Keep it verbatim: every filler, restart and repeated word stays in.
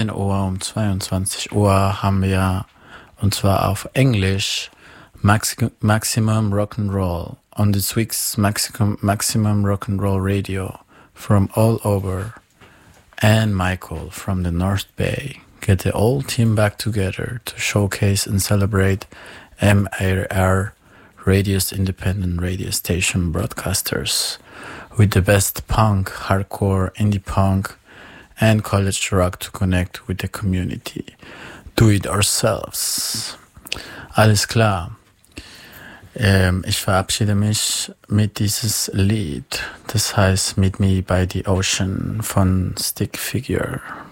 Uhr um zweiundzwanzig Uhr haben wir, und zwar auf Englisch, Maxi- Maximum Rock'n'Roll on this week's Maximum, Maximum Rock'n'Roll Radio from all over, and Michael from the North Bay get the whole team back together to showcase and celebrate M A R Radio's independent radio station broadcasters with the best punk, hardcore, indie punk and college rock to connect with the community. Do it ourselves. Alles klar. Ähm, ich verabschiede mich mit dieses Lied. Das heißt Meet Me by the Ocean von Stick Figure.